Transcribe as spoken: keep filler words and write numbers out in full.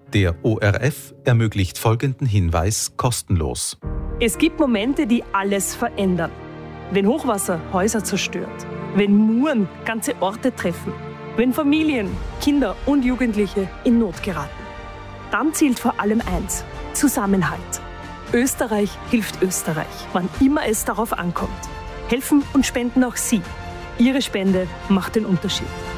Der O R F ermöglicht folgenden Hinweis kostenlos. Es gibt Momente, die alles verändern. Wenn Hochwasser Häuser zerstört, wenn Muren ganze Orte treffen, wenn Familien, Kinder und Jugendliche in Not geraten. Dann zählt vor allem eins: Zusammenhalt. Österreich hilft Österreich, wann immer es darauf ankommt. Helfen und spenden auch Sie. Ihre Spende macht den Unterschied.